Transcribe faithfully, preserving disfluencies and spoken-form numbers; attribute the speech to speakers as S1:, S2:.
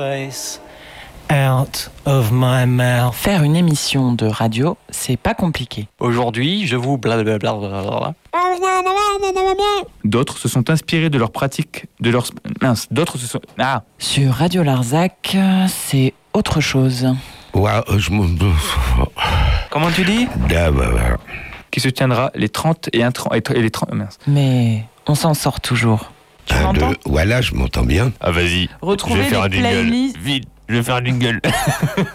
S1: face out of my mouth.
S2: Faire une émission de radio, c'est pas compliqué.
S1: Aujourd'hui, je vous blablabla.
S3: D'autres se sont inspirés de leurs pratiques, de leurs... Mince, d'autres se sont... Ah.
S2: Sur Radio Larzac, c'est autre chose.
S4: Ouais, je me...
S1: Comment tu dis?
S3: Qui se tiendra les trente et un trente et les trente... Mince.
S2: Mais on s'en sort toujours. Tu
S4: Un,
S2: m'entends
S4: deux, voilà, je m'entends bien.
S3: Ah vas-y,
S2: Retrouvez
S3: je vais faire
S2: les
S3: un jingle.
S2: playlists.
S3: Vite, je vais faire un jingle.